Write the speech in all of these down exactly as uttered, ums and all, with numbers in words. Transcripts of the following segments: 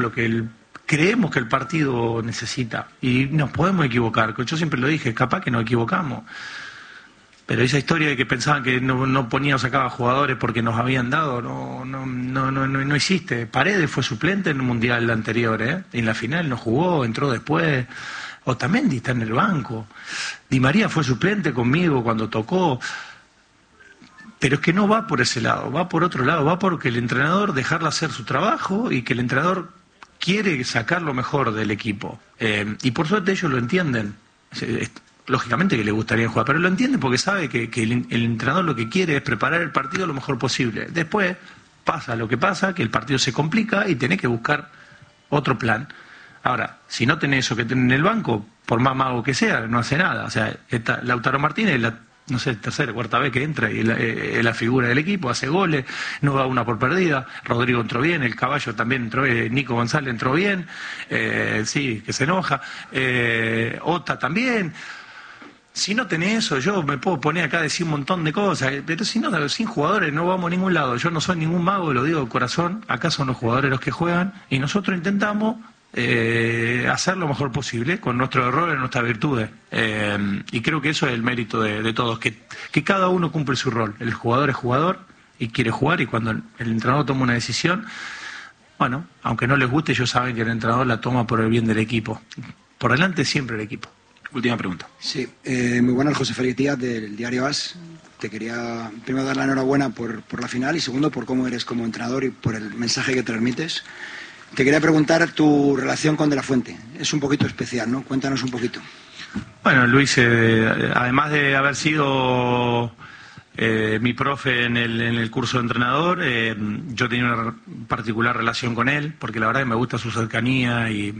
lo que el, creemos que el partido necesita. Y nos podemos equivocar. Yo siempre lo dije, capaz que nos equivocamos. Pero esa historia de que pensaban que no, no ponía o sacaba jugadores porque nos habían dado, no, no, no, no, no, no existe. Paredes fue suplente en el Mundial anterior, ¿eh? En la final no jugó, entró después. Otamendi está en el banco. Di María fue suplente conmigo cuando tocó. Pero es que no va por ese lado, va por otro lado, va porque el entrenador dejarle hacer su trabajo y que el entrenador quiere sacar lo mejor del equipo. Eh, y por suerte ellos lo entienden. Lógicamente que le gustaría jugar, pero lo entienden porque sabe que, que el, el entrenador lo que quiere es preparar el partido lo mejor posible. Después pasa lo que pasa, que el partido se complica y tenés que buscar otro plan. Ahora, si no tenés eso que tenés en el banco, por más mago que sea, no hace nada. O sea, esta, Lautaro Martínez, la, no sé, tercera, cuarta vez que entra y es la, eh, la figura del equipo, hace goles, no da una por perdida. Rodrigo entró bien, el Caballo también entró, eh, Nico González entró bien, eh, sí, que se enoja, eh, Ota también. Si no tenés eso, yo me puedo poner acá a decir un montón de cosas, pero si no, sin jugadores no vamos a ningún lado. Yo no soy ningún mago, lo digo de corazón, acá son los jugadores los que juegan y nosotros intentamos eh, hacer lo mejor posible con nuestros errores y nuestras virtudes. Eh, y creo que eso es el mérito de, de todos, que, que cada uno cumple su rol. El jugador es jugador y quiere jugar, y cuando el, el entrenador toma una decisión, bueno, aunque no les guste, ellos saben que el entrenador la toma por el bien del equipo. Por delante siempre el equipo. Última pregunta. Sí, eh, muy buenas, José Félix Díaz del diario AS. Te quería primero dar la enhorabuena por, por la final y segundo por cómo eres como entrenador y por el mensaje que transmites. Te quería preguntar tu relación con De la Fuente. Es un poquito especial, ¿no? Cuéntanos un poquito. Bueno, Luis, eh, además de haber sido eh, mi profe en el, en el curso de entrenador, eh, yo tenía una particular relación con él, porque la verdad que me gusta su cercanía y...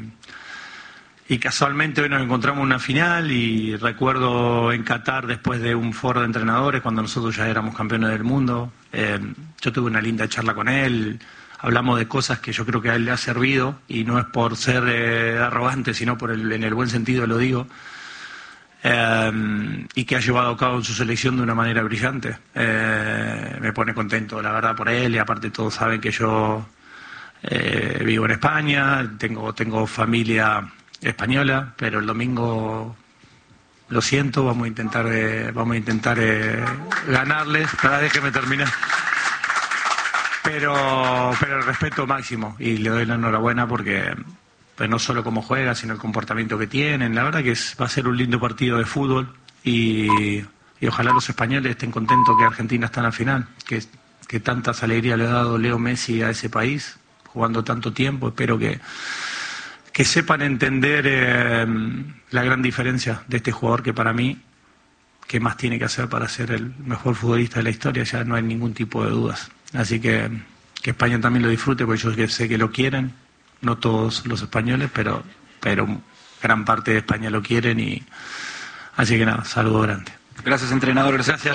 Y casualmente hoy nos encontramos en una final y recuerdo en Qatar, después de un foro de entrenadores, cuando nosotros ya éramos campeones del mundo, eh, yo tuve una linda charla con él, hablamos de cosas que yo creo que a él le ha servido, y no es por ser eh, arrogante, sino por el, en el buen sentido lo digo, eh, y que ha llevado a cabo en su selección de una manera brillante. Eh, me pone contento, la verdad, por él, y aparte todos saben que yo eh, vivo en España, tengo, tengo familia española, pero el domingo lo siento, vamos a intentar eh, vamos a intentar eh, ganarles. Para déjeme terminar. Pero pero el respeto máximo, y le doy la enhorabuena porque pues, no solo cómo juega, sino el comportamiento que tienen. La verdad que es, va a ser un lindo partido de fútbol, y, y ojalá los españoles estén contentos que Argentina está en la final, que, que tantas alegrías le ha dado Leo Messi a ese país, jugando tanto tiempo. Espero que que sepan entender eh, la gran diferencia de este jugador, que para mí, ¿qué más tiene que hacer para ser el mejor futbolista de la historia? Ya no hay ningún tipo de dudas. Así que que España también lo disfrute, porque yo sé que lo quieren, no todos los españoles, pero, pero gran parte de España lo quieren, y así que nada, saludo grande. Gracias, entrenador. Gracias.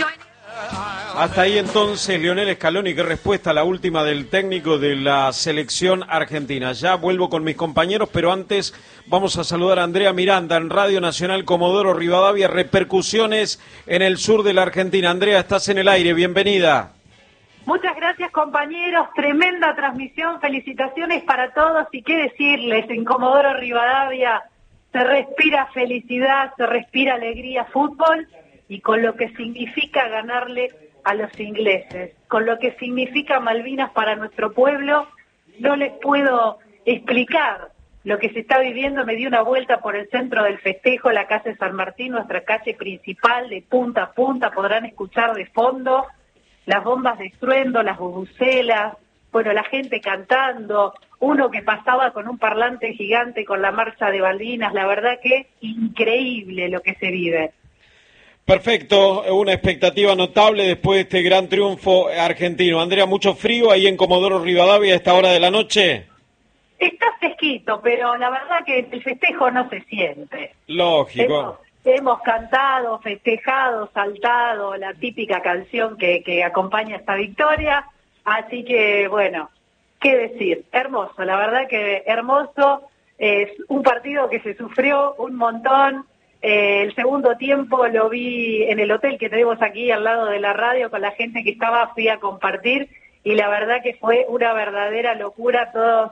Hasta ahí entonces Lionel Scaloni, qué respuesta la última del técnico de la selección argentina. Ya vuelvo con mis compañeros, pero antes vamos a saludar a Andrea Miranda en Radio Nacional Comodoro Rivadavia, repercusiones en el sur de la Argentina. Andrea, estás en el aire, bienvenida. Muchas gracias, compañeros, tremenda transmisión, felicitaciones para todos, y qué decirles, en Comodoro Rivadavia se respira felicidad, se respira alegría, fútbol, y con lo que significa ganarle a los ingleses, con lo que significa Malvinas para nuestro pueblo, no les puedo explicar lo que se está viviendo. Me di una vuelta por el centro del festejo, la calle San Martín, nuestra calle principal, de punta a punta, podrán escuchar de fondo las bombas de estruendo, las bubucelas, bueno, la gente cantando, uno que pasaba con un parlante gigante con la marcha de Malvinas. La verdad que increíble lo que se vive. Perfecto, una expectativa notable después de este gran triunfo argentino. Andrea, ¿mucho frío ahí en Comodoro Rivadavia a esta hora de la noche? Está fresquito, pero la verdad que el festejo no se siente. Lógico. Hemos, hemos cantado, festejado, saltado, la típica canción que, que acompaña esta victoria, así que bueno, qué decir, hermoso, la verdad que hermoso, es un partido que se sufrió un montón. Eh, el segundo tiempo lo vi en el hotel que tenemos aquí al lado de la radio con la gente que estaba, fui a compartir, y la verdad que fue una verdadera locura. Todos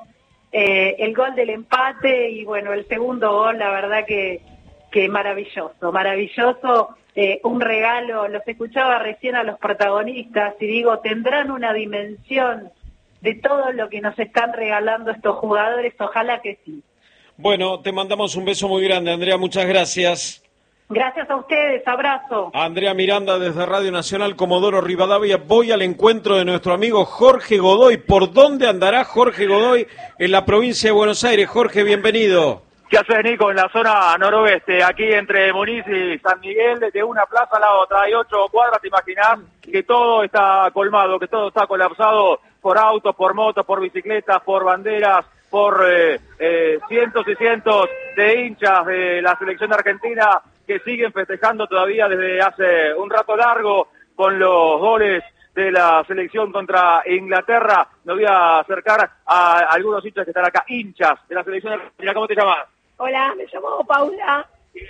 eh, el gol del empate y bueno, el segundo gol, la verdad que, que maravilloso, maravilloso, eh, un regalo. Los escuchaba recién a los protagonistas y digo, tendrán una dimensión de todo lo que nos están regalando estos jugadores, ojalá que sí. Bueno, te mandamos un beso muy grande, Andrea, muchas gracias. Gracias a ustedes, abrazo. Andrea Miranda desde Radio Nacional Comodoro Rivadavia. Voy al encuentro de nuestro amigo Jorge Godoy. ¿Por dónde andará Jorge Godoy en la provincia de Buenos Aires? Jorge, bienvenido. ¿Qué haces, Nico? En la zona noroeste, aquí entre Muniz y San Miguel, de una plaza a la otra, hay ocho cuadras, te imaginás que todo está colmado, que todo está colapsado por autos, por motos, por bicicletas, por banderas, por eh, eh, cientos y cientos de hinchas de la selección argentina que siguen festejando todavía desde hace un rato largo con los goles de la selección contra Inglaterra. Me voy a acercar a algunos hinchas que están acá, hinchas de la selección argentina. ¿Cómo te llamas? Hola, me llamo Paula.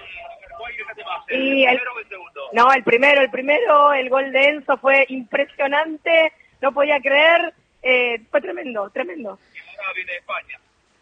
¿Y el primero o el segundo? No, el primero, el primero, el gol de Enzo fue impresionante, no podía creer, eh, fue tremendo, tremendo. Y ahora viene España.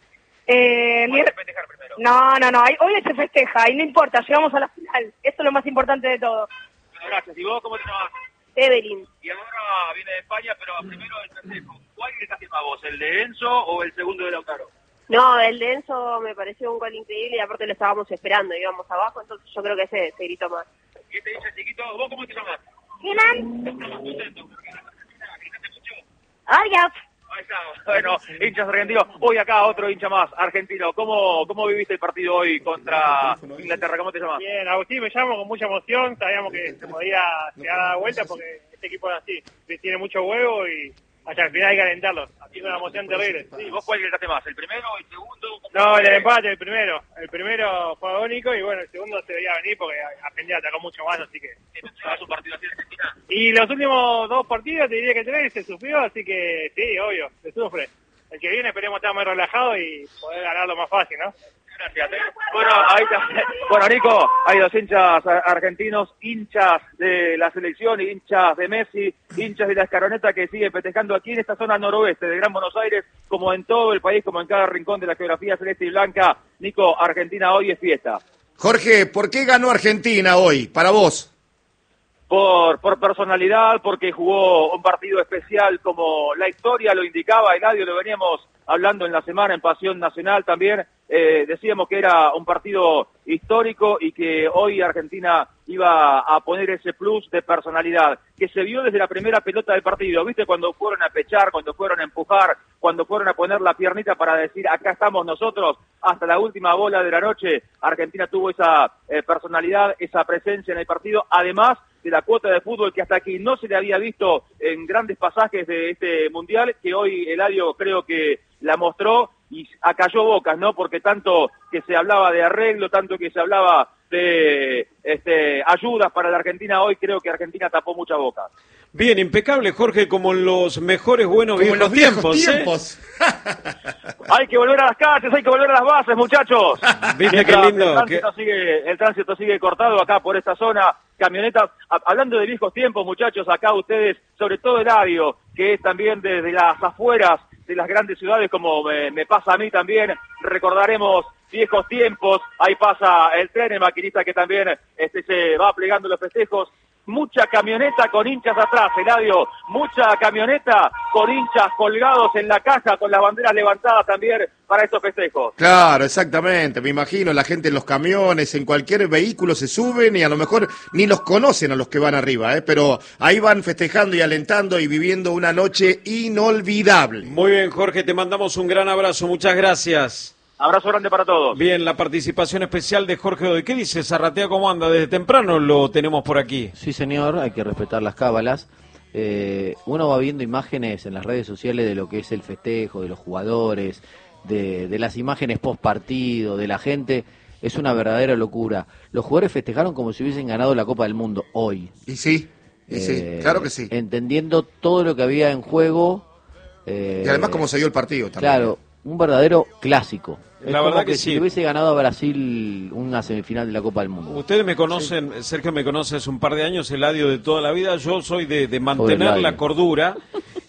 Eh, mi... festejar primero. No, no, no, hoy se festeja y no importa, llegamos a la final, eso es lo más importante de todo. Bueno, gracias. ¿Y vos cómo te llamas? Evelyn. Y ahora viene de España, pero primero el festejo. ¿Cuál gritaste más vos, el de Enzo o el segundo de Lautaro? No, el de Enzo me pareció un gol increíble y aparte lo estábamos esperando, íbamos abajo, entonces yo creo que ese se gritó más. ¿Y este dice chiquito? ¿Vos cómo te llamas? ¿Quién? ¿Estás contento? ¿Gritaste mucho? Ay, ya. Ahí está. Bueno, hinchas argentinos. Hoy acá otro hincha más, argentino. ¿Cómo, cómo viviste el partido hoy contra Inglaterra? ¿Cómo te llamas? Bien, Agustín, me llamo con mucha emoción. Sabíamos que se podía llegar a dar vuelta porque este equipo es así. Tiene mucho huevo y hasta el final hay que alentarlo. Haciendo una emoción terrible. Sí, ¿vos cuál gritaste más? ¿El primero o el segundo? No, el empate, el primero. El primero fue agónico y bueno, el segundo se veía venir porque Argentina atacó mucho más, así que... ¿Pensabas un partido así de Argentina? Y los últimos dos partidos te diría que tres se sufrió, así que sí, obvio, se sufre. El que viene esperemos estar más relajado y poder ganarlo más fácil, ¿no? Gracias. ¿eh? Bueno, ahí está. Bueno, Nico, hay dos hinchas argentinos, hinchas de la selección, hinchas de Messi, hinchas de la Escaroneta que siguen festejando aquí en esta zona noroeste de Gran Buenos Aires, como en todo el país, como en cada rincón de la geografía celeste y blanca. Nico, Argentina hoy es fiesta. Jorge, ¿por qué ganó Argentina hoy, para vos? Por, por personalidad, porque jugó un partido especial como la historia lo indicaba, Eladio, lo veníamos hablando en la semana en Pasión Nacional también, eh, decíamos que era un partido histórico y que hoy Argentina iba a poner ese plus de personalidad, que se vio desde la primera pelota del partido, ¿viste? Cuando fueron a pechar, cuando fueron a empujar, cuando fueron a poner la piernita para decir, acá estamos nosotros, hasta la última bola de la noche, Argentina tuvo esa eh, personalidad, esa presencia en el partido, además de la cuota de fútbol que hasta aquí no se le había visto en grandes pasajes de este Mundial, que hoy Eladio creo que la mostró y acalló bocas, ¿no? Porque tanto que se hablaba de arreglo, tanto que se hablaba de este, ayudas para la Argentina, hoy creo que Argentina tapó muchas bocas. Bien, impecable, Jorge, como en los mejores buenos como viejos, en los viejos tiempos. tiempos. ¿eh? Hay que volver a las calles, hay que volver a las bases, muchachos. Mira qué lindo. El tránsito, que... sigue, el tránsito sigue cortado acá por esta zona, camionetas. Hablando de viejos tiempos, muchachos, acá ustedes, sobre todo Eladio, que es también desde las afueras de las grandes ciudades, como me, me pasa a mí también, recordaremos viejos tiempos. Ahí pasa el tren, el maquinista que también este, se va plegando los festejos. Mucha camioneta con hinchas atrás, Eladio, mucha camioneta con hinchas colgados en la caja, con las banderas levantadas también para estos festejos. Claro, exactamente, me imagino, la gente en los camiones, en cualquier vehículo se suben y a lo mejor ni los conocen a los que van arriba, ¿eh? Pero ahí van festejando y alentando y viviendo una noche inolvidable. Muy bien, Jorge, te mandamos un gran abrazo, muchas gracias. Abrazo grande para todos. Bien, la participación especial de Jorge Godoy. ¿Qué dice Zarratea? ¿Cómo anda? Desde temprano lo tenemos por aquí. Sí, señor, hay que respetar las cábalas. Eh, uno va viendo imágenes en las redes sociales de lo que es el festejo, de los jugadores, de, de las imágenes post partido, de la gente. Es una verdadera locura. Los jugadores festejaron como si hubiesen ganado la Copa del Mundo hoy. Y sí, y eh, sí, claro que sí. Entendiendo todo lo que había en juego. Eh, y además cómo se dio el partido también. Claro, un verdadero clásico. Es la como verdad que, que si sí. le hubiese ganado a Brasil una semifinal de la Copa del Mundo. Ustedes me conocen, sí. Sergio me conoce hace un par de años, Eladio de toda la vida. Yo soy de, de mantener la cordura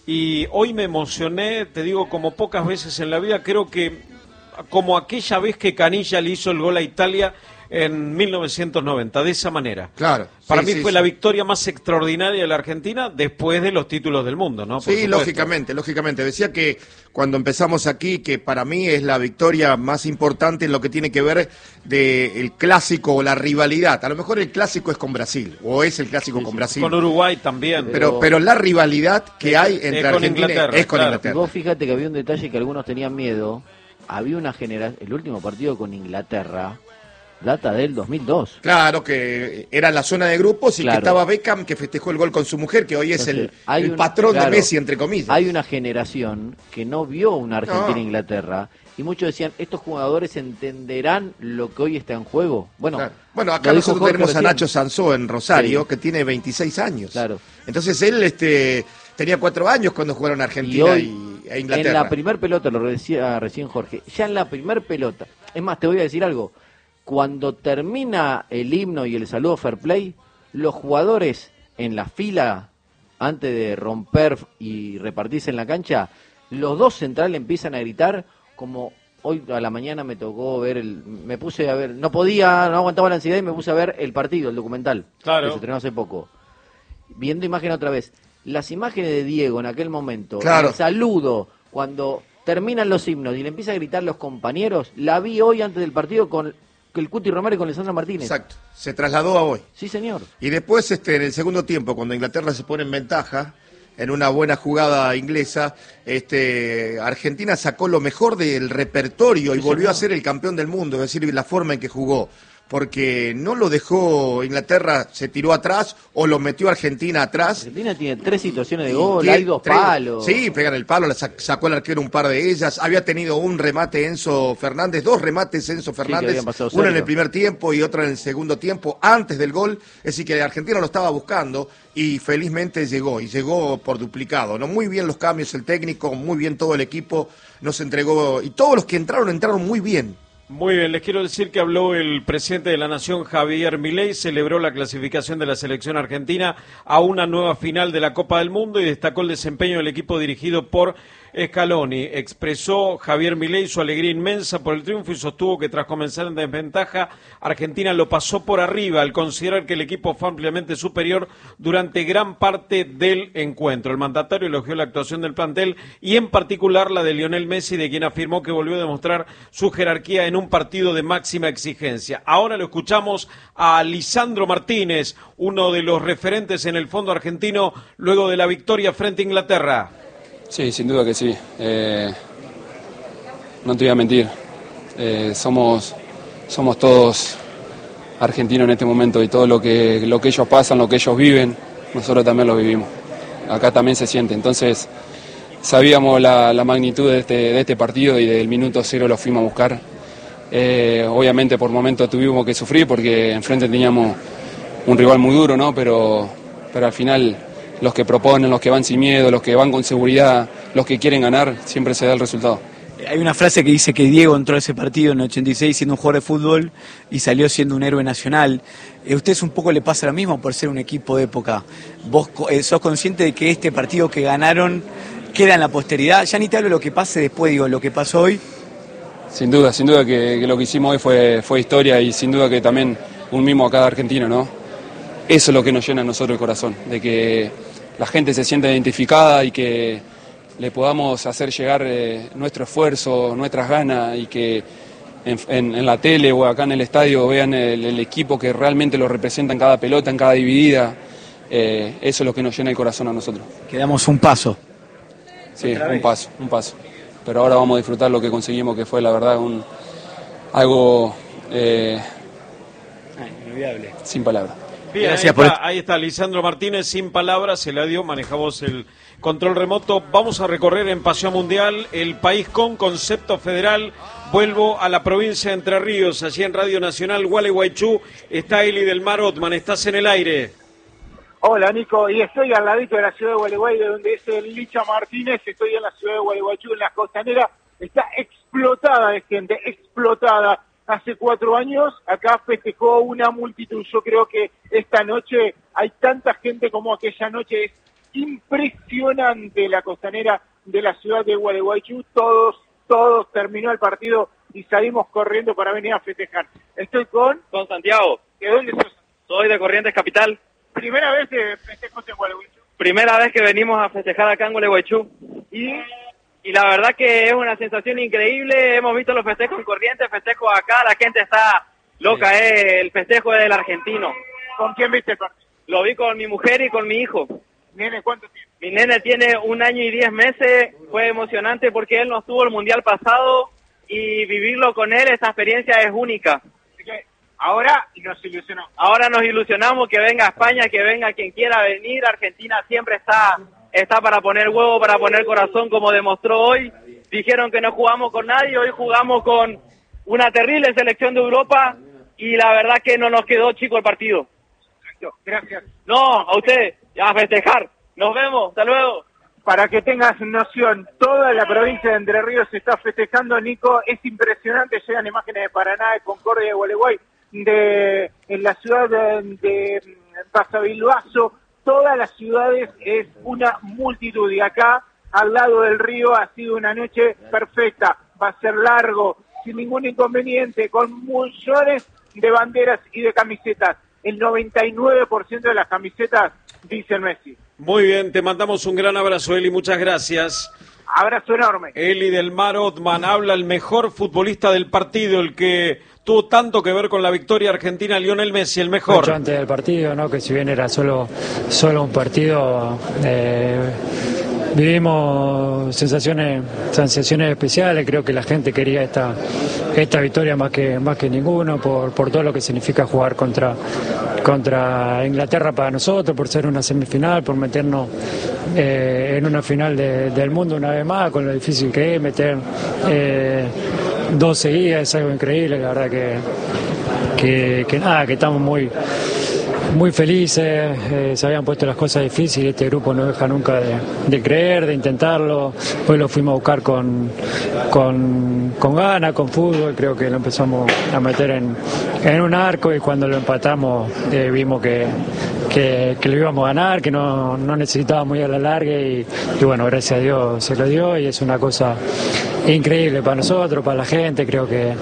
y hoy me emocioné, te digo, como pocas veces en la vida, creo que como aquella vez que Canilla le hizo el gol a Italia en mil novecientos noventa, de esa manera. Claro. Para sí, mí sí, fue sí. la victoria más extraordinaria de la Argentina después de los títulos del mundo, ¿no? Por Sí, supuesto. lógicamente, lógicamente. Decía que cuando empezamos aquí, que para mí es la victoria más importante en lo que tiene que ver del clásico o la rivalidad. A lo mejor el clásico es con Brasil, o es el clásico Sí, con sí. Brasil. Con Uruguay también. Pero, pero la rivalidad que hay entre con Argentina Inglaterra, es con claro. Y Inglaterra. vos fíjate que había un detalle que algunos tenían miedo. Había una generación, el último partido con Inglaterra, data del dos mil dos. Claro, que era la zona de grupos y Claro. que estaba Beckham, que festejó el gol con su mujer, que hoy es el, Entonces, hay el un- patrón claro, de Messi, entre comillas. Hay una generación que no vio una Argentina-Inglaterra y muchos decían, estos jugadores entenderán lo que hoy está en juego. Bueno, Claro. Bueno, acá lo dijo nosotros Jorge tenemos a recién. Nacho Sansó en Rosario, Sí. que tiene veintiséis años. Claro. Entonces él este, tenía cuatro años cuando jugaron Y Argentina hoy, y, e Inglaterra. en la primer pelota, lo decía recién Jorge, ya en la primer pelota, es más, te voy a decir algo, cuando termina el himno y el saludo fair play, los jugadores en la fila, antes de romper y repartirse en la cancha, los dos centrales empiezan a gritar como hoy a la mañana me tocó ver, el me puse a ver, no podía, no aguantaba la ansiedad y me puse a ver el partido, el documental, Claro. que se estrenó hace poco. Viendo imagen otra vez, las imágenes de Diego en aquel momento, Claro. el saludo, cuando terminan los himnos y le empieza a gritar los compañeros, la vi hoy antes del partido con el Cuti Romero y con Lisandro Martínez. Exacto, se trasladó a hoy. Sí, señor. Y después, este, en el segundo tiempo, cuando Inglaterra se pone en ventaja, en una buena jugada inglesa, este, Argentina sacó lo mejor del repertorio y Sí, volvió señor. a ser el campeón del mundo, es decir, la forma en que jugó. Porque no lo dejó Inglaterra, se tiró atrás o lo metió Argentina atrás. Argentina tiene tres situaciones de gol, Tiene hay dos tres- palos. Sí, pegan el palo, la sac- sacó el arquero un par de ellas. Había tenido un remate Enzo Fernández, dos remates Enzo que Fernández, habían pasado uno en el cerca. primer tiempo y otro en el segundo tiempo, antes del gol. Es decir, que Argentina lo estaba buscando y felizmente llegó, y llegó por duplicado. ¿No? Muy bien los cambios, el técnico, muy bien todo el equipo, nos entregó, y todos los que entraron, entraron muy bien. Muy bien, les quiero decir que habló el presidente de la Nación, Javier Milei, celebró la clasificación de la selección argentina a una nueva final de la Copa del Mundo y destacó el desempeño del equipo dirigido por Scaloni. Expresó Javier Milei su alegría inmensa por el triunfo y sostuvo que tras comenzar en desventaja, Argentina lo pasó por arriba al considerar que el equipo fue ampliamente superior durante gran parte del encuentro. El mandatario elogió la actuación del plantel y en particular la de Lionel Messi, de quien afirmó que volvió a demostrar su jerarquía en un partido de máxima exigencia. Ahora lo escuchamos a Lisandro Martínez, uno de los referentes en el fondo argentino luego de la victoria frente a Inglaterra. Sí, sin duda que sí. Eh, no te voy a mentir. Eh, somos, somos todos argentinos en este momento y todo lo que, lo que ellos pasan, lo que ellos viven, nosotros también lo vivimos. Acá también se siente. Entonces, sabíamos la, la magnitud de este, de este partido y del minuto cero lo fuimos a buscar. Eh, obviamente por momentos tuvimos que sufrir porque enfrente teníamos un rival muy duro, ¿no? Pero, pero al final los que proponen, los que van sin miedo, los que van con seguridad, los que quieren ganar, siempre se da el resultado. Hay una frase que dice que Diego entró a ese partido en el ochenta y seis siendo un jugador de fútbol y salió siendo un héroe nacional. ¿A ustedes un poco le pasa lo mismo por ser un equipo de época? ¿Vos eh, sos consciente de que este partido que ganaron queda en la posteridad? Ya ni te hablo de lo que pase después, digo, lo que pasó hoy. Sin duda, sin duda que, que lo que hicimos hoy fue, fue historia y sin duda que también un mimo a cada argentino, ¿no? Eso es lo que nos llena a nosotros el corazón, de que la gente se sienta identificada y que le podamos hacer llegar eh, nuestro esfuerzo, nuestras ganas y que en, en, en la tele o acá en el estadio vean el, el equipo que realmente lo representa en cada pelota, en cada dividida. Eh, eso es lo que nos llena el corazón a nosotros. Quedamos un paso. Sí, un paso, un paso. Pero ahora vamos a disfrutar lo que conseguimos, que fue la verdad un algo eh, Inolvidable. sin palabras. Bien, ahí Gracias por está, ahí está Lisandro Martínez, sin palabras, se la dio, manejamos el control remoto. Vamos a recorrer en Pasión Mundial el país con concepto federal. Vuelvo a la provincia de Entre Ríos, allí en Radio Nacional Gualeguaychú. Está Eli del Mar Otman, estás en el aire. Hola Nico, y estoy al ladito de la ciudad de Gualeguay, de donde es el Licha Martínez. Estoy en la ciudad de Gualeguaychú, en la costanera. Está explotada de gente, explotada. Hace cuatro años acá festejó una multitud. Yo creo que esta noche hay tanta gente como aquella noche. Es impresionante la costanera de la ciudad de Gualeguaychú. Todos, todos terminó el partido y salimos corriendo para venir a festejar. Estoy con... Con Santiago. ¿De dónde sos? Soy de Corrientes Capital. ¿Primera vez que festejos en Gualeguaychú? Primera vez que venimos a festejar acá en Gualeguaychú. ¿Y? Y la verdad que es una sensación increíble. Hemos visto los festejos en Corrientes, festejos acá, la gente está loca, eh. El festejo es del argentino. ¿Con quién viste el partido? Lo vi con mi mujer y con mi hijo. ¿Nene cuánto tiene? Mi nene tiene un año y diez meses. Fue emocionante porque él no estuvo el mundial pasado y vivirlo con él, esa experiencia es única. Así que ahora nos ilusionamos. Ahora nos ilusionamos que venga a España, que venga quien quiera venir. Argentina siempre está... Está para poner huevo, para poner corazón, como demostró hoy. Dijeron que no jugamos con nadie, hoy jugamos con una terrible selección de Europa y la verdad que no nos quedó chico el partido. Gracias. No, a usted, a festejar. Nos vemos, hasta luego. Para que tengas noción, toda la provincia de Entre Ríos se está festejando, Nico. Es impresionante, llegan imágenes de Paraná, de Concordia, de Gualeguay, de en la ciudad de, de Pasabilbaso. Todas las ciudades es una multitud y acá al lado del río ha sido una noche perfecta, va a ser largo, sin ningún inconveniente, con millones de banderas y de camisetas. El noventa y nueve por ciento de las camisetas dicen Messi. Muy bien, te mandamos un gran abrazo, Eli, muchas gracias. Abrazo enorme. Eli del Mar Othman, habla el mejor futbolista del partido, el que tuvo tanto que ver con la victoria argentina, Lionel Messi, el mejor. Mucho antes del partido, ¿no? Que si bien era solo, solo un partido, eh, vivimos sensaciones, sensaciones especiales. Creo que la gente quería esta, esta victoria más que, más que ninguno, por, por todo lo que significa jugar contra, contra Inglaterra para nosotros, por ser una semifinal, por meternos eh, en una final de, del mundo una vez más, con lo difícil que es meter eh, dos seguidas, es algo increíble. La verdad que, que, que nada, que estamos muy muy felices, eh, se habían puesto las cosas difíciles, este grupo no deja nunca de, de creer, de intentarlo. Hoy lo fuimos a buscar con, con, con ganas, con fútbol, creo que lo empezamos a meter en, en un arco y cuando lo empatamos eh, vimos que, que, que lo íbamos a ganar, que no, no necesitábamos ir a la larga y, y bueno, gracias a Dios se lo dio y es una cosa increíble para nosotros, para la gente. Creo que,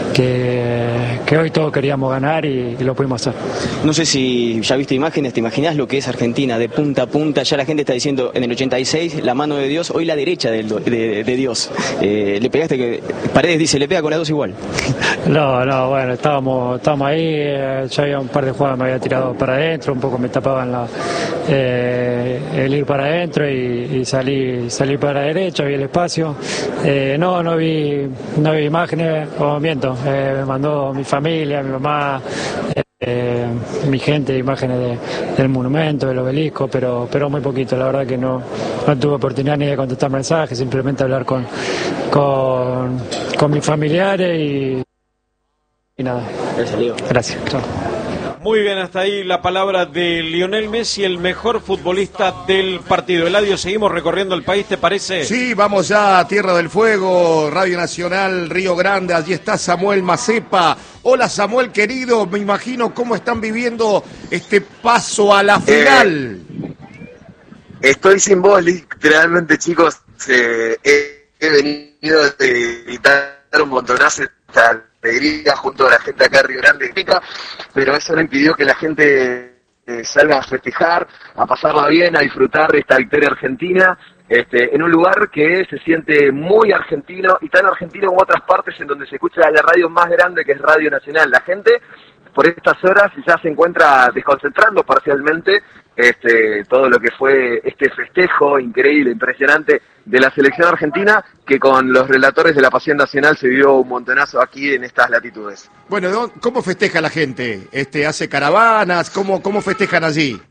que, que hoy todos queríamos ganar y, y lo pudimos hacer. No sé si ya viste imágenes, te imaginás lo que es Argentina de punta a punta. Ya la gente está diciendo en el ochenta y seis la mano de Dios, hoy la derecha del, de, de Dios. Eh, le pegaste que Paredes dice, le pega con las dos igual. No, no, bueno, estábamos, estábamos ahí, eh, ya había un par de jugadas, me había tirado para adentro, un poco me tapaban la, eh, el ir para adentro y, y salí, salí para la derecha, vi el espacio. Eh, no, no vi, no vi imágenes, o miento, eh, me mandó mi familia, mi mamá, eh, eh, mi gente, imágenes de, del monumento, del obelisco, pero, pero muy poquito, la verdad que no, no tuve oportunidad ni de contestar mensajes, simplemente hablar con, con, con mis familiares y, y nada. Gracias, Leo. Gracias. Chao. Muy bien, hasta ahí la palabra de Lionel Messi, el mejor futbolista del partido. Eladio, seguimos recorriendo el país, ¿te parece? Sí, vamos ya a Tierra del Fuego, Radio Nacional, Río Grande, allí está Samuel Macepa. Hola Samuel, querido, me imagino cómo están viviendo este paso a la final. Eh, estoy sin voz, literalmente, chicos, eh, he, he venido de gritar un montonazo esta alegría junto a la gente acá en Río Grande, pero eso no impidió que la gente eh, salga a festejar, a pasarla bien, a disfrutar de esta victoria argentina, este, en un lugar que se siente muy argentino y tan argentino como otras partes en donde se escucha la radio más grande que es Radio Nacional. La gente por estas horas ya se encuentra desconcentrando parcialmente este, todo lo que fue este festejo increíble, impresionante de la selección argentina, que con los relatores de la Pasión Nacional se vio un montonazo aquí en estas latitudes. Bueno, ¿cómo festeja la gente? Este, ¿hace caravanas? ¿Cómo, cómo festejan allí?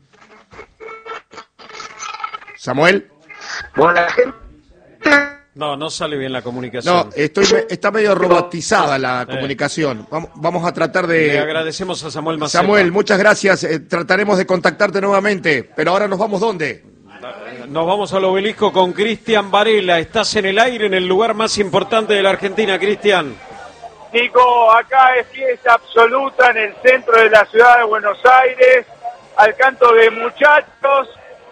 ¿Samuel? Bueno, la gente... No, no sale bien la comunicación. No, estoy, está medio robotizada la comunicación. Vamos, vamos a tratar de... Le agradecemos a Samuel Macepa. Samuel, muchas gracias. Eh, trataremos de contactarte nuevamente. Pero ahora nos vamos, ¿dónde? Nos vamos al obelisco con Cristian Varela. Estás en el aire en el lugar más importante de la Argentina, Cristian. Nico, acá es fiesta absoluta en el centro de la ciudad de Buenos Aires, al canto de muchachos.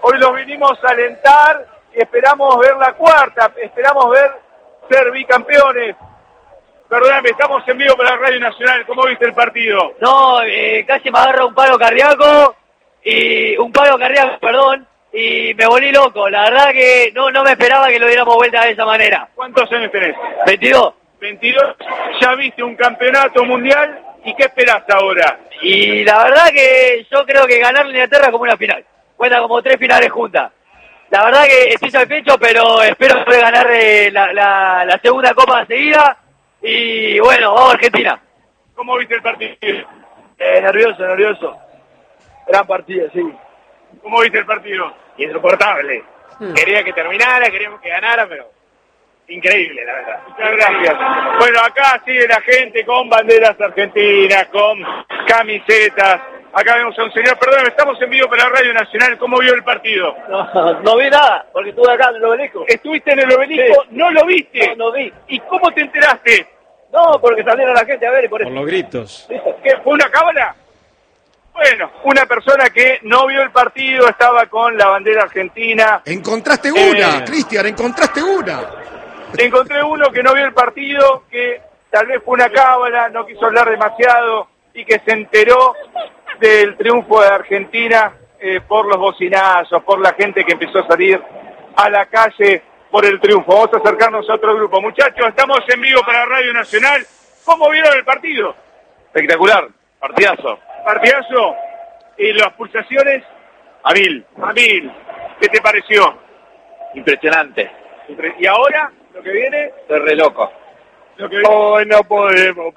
hoy los vinimos a alentar y esperamos ver la cuarta, esperamos ver ser bicampeones. Perdóname, estamos en vivo para la Radio Nacional, ¿cómo viste el partido? No, eh, casi me agarra un paro cardíaco, y un paro cardíaco, perdón, y me volví loco. La verdad que no no me esperaba que lo diéramos vuelta de esa manera. ¿Cuántos años tenés? veintidós. veintidós, ya viste un campeonato mundial, ¿y qué esperás ahora? Y la verdad que yo creo que ganarle a Inglaterra como una final. Cuenta como tres finales juntas. La verdad que estoy satisfecho, pero espero poder ganar eh, la, la, la segunda copa seguida. Y bueno, vamos a Argentina. ¿Cómo viste el partido? Eh, nervioso, nervioso. Gran partido, sí. ¿Cómo viste el partido? Insoportable. Hmm. Quería que terminara, queríamos que ganara, pero increíble, la verdad. Muchas gracias. Bueno, acá sigue la gente con banderas argentinas, con camisetas. Acá vemos a un señor, perdón, estamos en vivo para la Radio Nacional. ¿Cómo vio el partido? No, no vi nada, porque estuve acá en el obelisco. ¿Estuviste en el obelisco? Sí. ¿No lo viste? No, no vi. ¿Y cómo te enteraste? No, porque salieron la gente a ver y por eso. Por los gritos. ¿Qué, fue una cábala? Bueno, una persona que no vio el partido, estaba con la bandera argentina. Encontraste una, Eh, Cristian, encontraste una. Encontré uno que no vio el partido, que tal vez fue una cábala, no quiso hablar demasiado y que se enteró del triunfo de Argentina eh, por los bocinazos, por la gente que empezó a salir a la calle por el triunfo. Vamos a acercarnos a otro grupo. Muchachos, estamos en vivo para Radio Nacional. ¿Cómo vieron el partido? Espectacular, partidazo. Partidazo. ¿Y las pulsaciones? A mil. A mil. ¿Qué te pareció? Impresionante. ¿Y ahora? ¿Lo que viene? Estoy re loco. Lo que viene. Hoy no podemos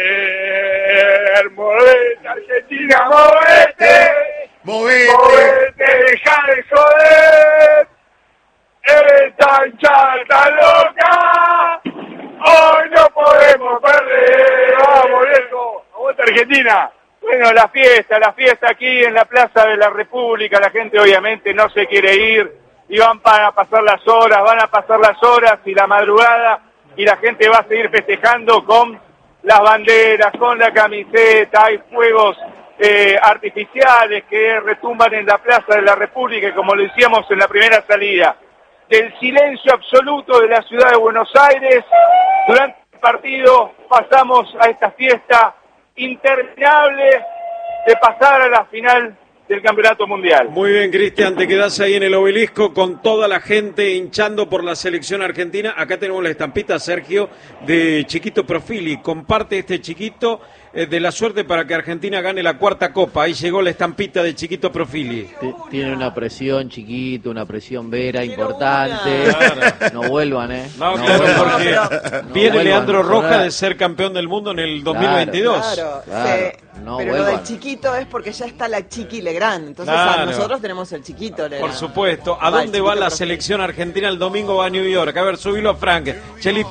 perder. Movete, Argentina, movete. Movete. Movete, deja de joder. Esta hinchada está loca. Hoy no podemos perder. Vamos, viejo. Aguanta Argentina. Bueno, la fiesta, la fiesta aquí en la Plaza de la República. La gente obviamente no se quiere ir. Y van para pasar las horas, van a pasar las horas y la madrugada. Y la gente va a seguir festejando con las banderas, con la camiseta. Hay fuegos eh, artificiales que retumban en la Plaza de la República, y como lo decíamos en la primera salida, del silencio absoluto de la ciudad de Buenos Aires. Durante el partido pasamos a esta fiesta interminable de pasar a la final del Campeonato Mundial. Muy bien, Cristian, te quedás ahí en el obelisco con toda la gente hinchando por la selección argentina. Acá tenemos la estampita, Sergio, de Chiquito Profili. Comparte este Chiquito eh, de la suerte para que Argentina gane la cuarta copa. Ahí llegó la estampita de Chiquito Profili. Tiene una presión, Chiquito, una presión vera importante. Claro. No vuelvan, ¿eh? No, No claro, vuelvan. porque No viene vuelvan, Leandro no Roja vuelvan. de ser campeón del mundo en el dos mil Claro, veintidós. Claro, Claro, sí. no Pero lo vuelvan. del chiquito es porque ya está la Chiqui Legrand. Entonces Claro. a nosotros tenemos el chiquito Legrand. Por supuesto. ¿A Va, el dónde va Chiquito la Profili. selección argentina el domingo? Va a New York. A ver, subilo a Frank. Cheli,